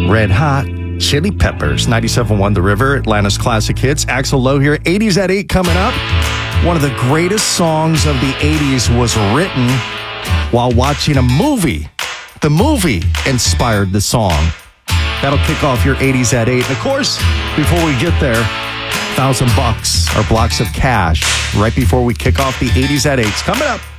Red Hot Chili Peppers. 97.1 The River, Atlanta's classic hits. Axl Lowe here. 80s at 8 coming up. One of the greatest songs of the 80s was written while watching a movie. The movie inspired the song. That'll kick off your 80s at 8. And of course, before we get there, $1,000 or blocks of cash right before we kick off the 80s at 8. Coming up.